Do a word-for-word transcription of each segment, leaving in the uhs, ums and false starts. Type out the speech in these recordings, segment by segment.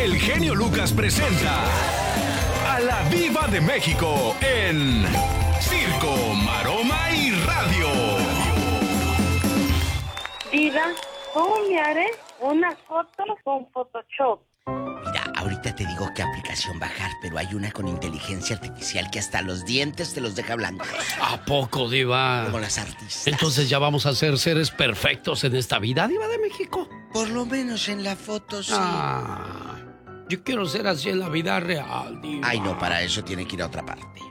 el genio Lucas presenta a la Diva de México en Circo, Maroma y Radio. Diva, ¿cómo me haré una foto con Photoshop? Mira, ahorita te digo qué aplicación bajar, pero hay una con inteligencia artificial que hasta los dientes te los deja blancos. ¿A poco, Diva? Como las artistas. Entonces ya vamos a ser seres perfectos en esta vida, Diva de México. Por lo menos en la foto, sí. Ah, yo quiero ser así en la vida real, Diva. Ay, no, para eso tiene que ir a otra parte.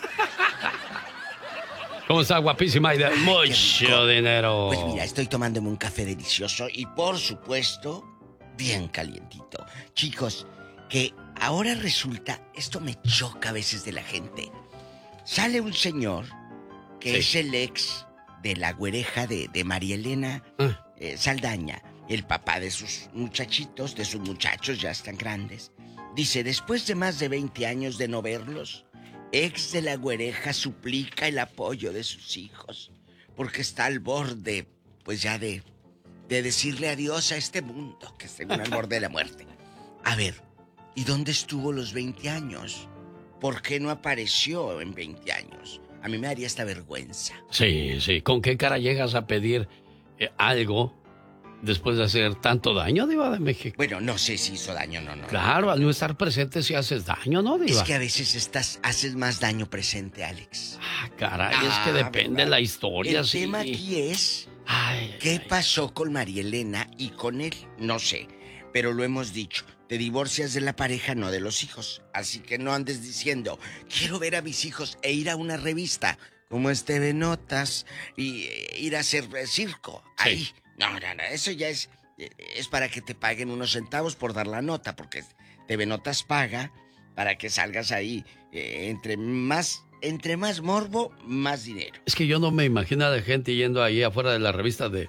¿Cómo está, guapísima y de mucho dinero? Pues mira, estoy tomándome un café delicioso y por supuesto, bien calientito. Chicos, que ahora resulta, esto me choca a veces de la gente. Sale un señor que sí. es el ex de la güereja de, de María Elena ah. eh, Saldaña, el papá de sus muchachitos, de sus muchachos, ya están grandes. Dice, después de más de veinte años de no verlos, ex de la güereja suplica el apoyo de sus hijos, porque está al borde, pues ya de, de decirle adiós a este mundo, que está al borde de la muerte. A ver, ¿y dónde estuvo los veinte años? ¿Por qué no apareció en veinte años? A mí me daría esta vergüenza. Sí, sí. ¿Con qué cara llegas a pedir eh, algo después de hacer tanto daño, Diva de México? Bueno, no sé si hizo daño o no, no. Claro, al no estar presente si haces daño, ¿no, Diva? Es que a veces estás, haces más daño presente, Alex. Ah, caray, ah, es que depende ¿verdad? de la historia, El sí. tema aquí es, ay, ¿qué ay. pasó con María Elena y con él? No sé, pero lo hemos dicho. Te divorcias de la pareja, no de los hijos. Así que no andes diciendo, quiero ver a mis hijos e ir a una revista como es T V Notas y eh, ir a hacer circo. Sí. Ahí. No, no, no, eso ya es, es para que te paguen unos centavos por dar la nota, porque T V Notas paga para que salgas ahí. Eh, entre más, entre más morbo, más dinero. Es que yo no me imagino a la gente yendo ahí afuera de la revista de...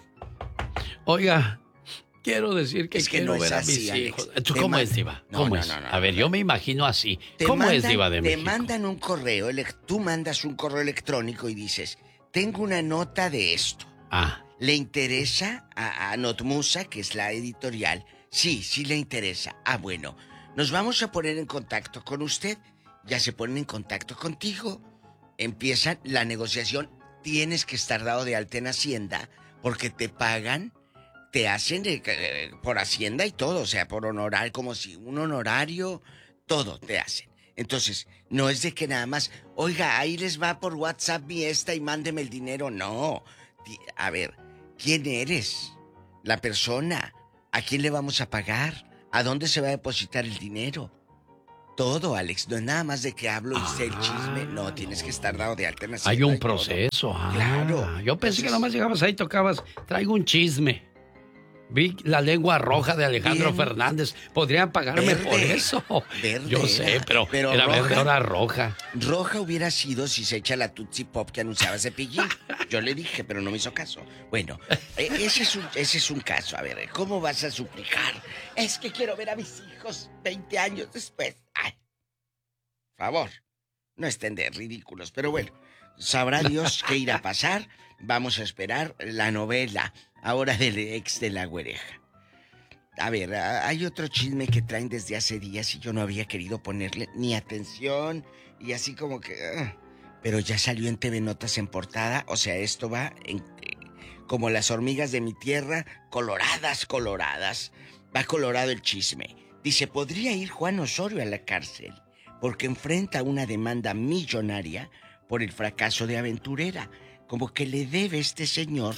Oiga, quiero decir que, es que quiero no ver es así, a mis Alex. hijos. ¿Cómo man... es, Diva? No, ¿Cómo no, es? no, no, a ver, no, yo no. me imagino así. Te ¿Cómo mandan, es, Diva de te México? Te mandan un correo, tú mandas un correo electrónico y dices, tengo una nota de esto. Ah. ¿Le interesa a, a Notmusa, que es la editorial? Sí, sí le interesa. Ah, bueno, nos vamos a poner en contacto con usted. Ya se ponen en contacto contigo. Empieza la negociación. Tienes que estar dado de alta en Hacienda porque te pagan, te hacen de, eh, por Hacienda y todo, o sea, por honorar, como si un honorario, todo te hacen. Entonces, no es de que nada más, oiga, ahí les va por WhatsApp mi esta y mándeme el dinero. No. A ver, ¿quién eres? La persona. ¿A quién le vamos a pagar? ¿A dónde se va a depositar el dinero? Todo, Alex. No es nada más de que hablo y ah, sé el chisme. No, tienes que estar dado de alta en Hacienda. Hay un proceso. Ah, claro. Yo pensé Entonces... que nomás llegabas ahí, tocabas. Traigo un chisme. Vi la lengua roja de Alejandro Bien. Fernández. Podrían pagarme verde, por eso. Verde Yo sé, pero, pero era roja, verde, ahora roja. Roja hubiera sido si se echa la Tootsie Pop que anunciaba Cepillín. Yo le dije, pero no me hizo caso. Bueno, ese es, un, ese es un caso. A ver, ¿cómo vas a suplicar? Es que quiero ver a mis hijos veinte años después. Ay, por favor, no estén de ridículos. Pero bueno, sabrá Dios qué irá a pasar. Vamos a esperar la novela ahora del ex de la güereja. A ver, hay otro chisme que traen desde hace días y yo no había querido ponerle ni atención y así como que... Uh, pero ya salió en T V Notas en portada, o sea, esto va en, eh, como las hormigas de mi tierra, coloradas, coloradas. Va colorado el chisme. Dice, podría ir Juan Osorio a la cárcel porque enfrenta una demanda millonaria por el fracaso de Aventurera. Como que le debe este señor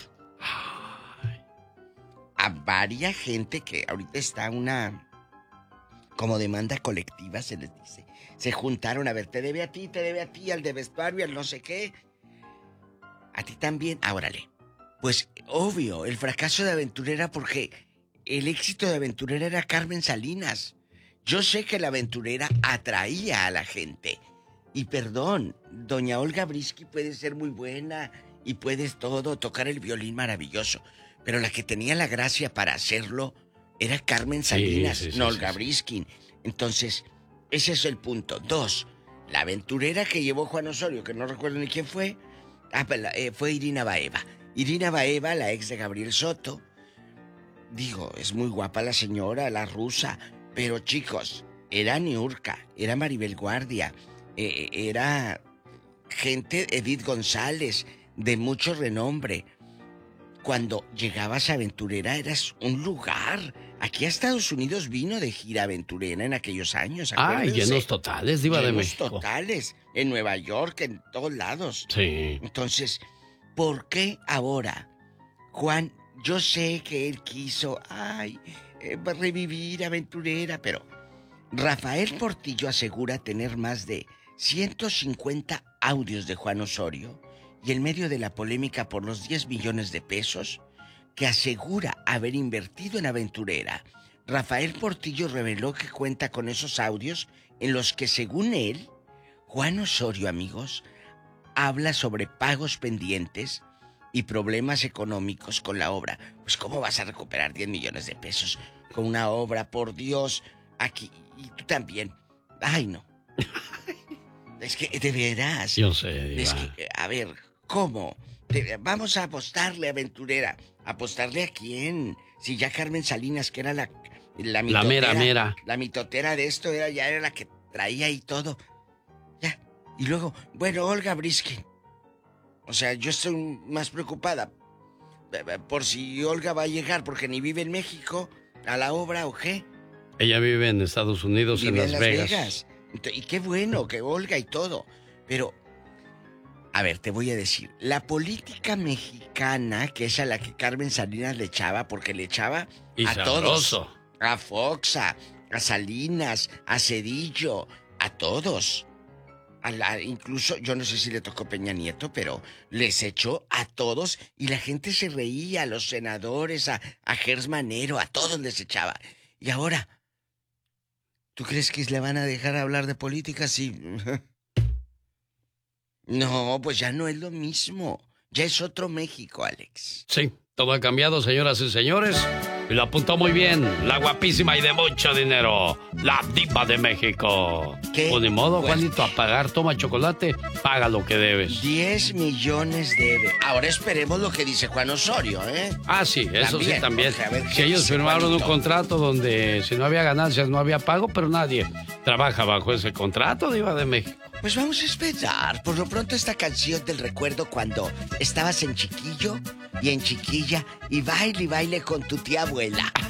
a varias gente que ahorita está una como demanda colectiva, se les dice. Se juntaron, a ver, te debe a ti, te debe a ti, al de vestuario, al no sé qué. A ti también, ah, órale. Pues, obvio, el fracaso de Aventurera porque el éxito de Aventurera era Carmen Salinas. Yo sé que la Aventurera atraía a la gente. Y perdón, doña Olga Brisky puede ser muy buena y puedes todo, tocar el violín maravilloso. Pero la que tenía la gracia para hacerlo era Carmen Salinas, sí, sí, sí, no Olga sí, sí. Brisky. Entonces, ese es el punto. Dos, la aventurera que llevó Juan Osorio, que no recuerdo ni quién fue, ah, eh, fue Irina Baeva. Irina Baeva, la ex de Gabriel Soto. Digo, es muy guapa la señora, la rusa, Pero chicos, era Niurka, era Maribel Guardia, eh, era gente, Edith González, de mucho renombre. Cuando llegabas a Aventurera eras un lugar. Aquí a Estados Unidos vino de gira Aventurera en aquellos años. Ah, llenos totales, Diva de México. Llenos totales, en Nueva York, en todos lados. Sí. Entonces, ¿por qué ahora, Juan? Yo sé que él quiso, ay, eh, revivir Aventurera, pero Rafael Portillo asegura tener más de ciento cincuenta audios de Juan Osorio y en medio de la polémica por los diez millones de pesos que asegura haber invertido en Aventurera, Rafael Portillo reveló que cuenta con esos audios en los que, según él, Juan Osorio, amigos, habla sobre pagos pendientes y problemas económicos con la obra. Pues, ¿cómo vas a recuperar diez millones de pesos con una obra? Por Dios, aquí, y tú también. Ay, no. Es que, de veras. Yo sé, Diva. Es que, a ver, ¿cómo? Te, vamos a apostarle, Aventurera. ¿Apostarle a quién? Si ya Carmen Salinas, que era la... La, mitotera, la mera, mera. La mitotera de esto era, ya era la que traía y todo. Ya. Y luego, bueno, Olga Briskin. O sea, yo estoy más preocupada por si Olga va a llegar, porque ni vive en México a la obra, ¿o qué? Ella vive en Estados Unidos, vive en Las, en Las Vegas. Vegas. Y qué bueno que Olga y todo. Pero, a ver, te voy a decir. La política mexicana, que es a la que Carmen Salinas le echaba, porque le echaba y a sabroso. todos. A Foxa, a Salinas, a Cedillo, a todos. A la, incluso, yo no sé si le tocó Peña Nieto, pero les echó a todos y la gente se reía, a los senadores, a, a Gers Manero, a todos les echaba. Y ahora, ¿tú crees que le van a dejar hablar de política? Sí. No, pues ya no es lo mismo. Ya es otro México, Alex. Sí, todo ha cambiado, señoras y señores. Y lo apuntó muy bien, la guapísima y de mucho dinero, la Diva de México. ¿Qué? Pues ni modo, Pues, Juanito, a pagar, toma chocolate, paga lo que debes. diez millones debe. Ahora esperemos lo que dice Juan Osorio, ¿eh? Ah, sí, eso También, sí también. porque a ver qué Si ellos dice firmaron Juanito. un contrato donde si no había ganancias no había pago, pero nadie trabaja bajo ese contrato, Diva de México. Pues vamos a esperar. Por lo pronto esta canción del recuerdo cuando estabas en chiquillo y en chiquilla y baile y baile con tu tía abuela.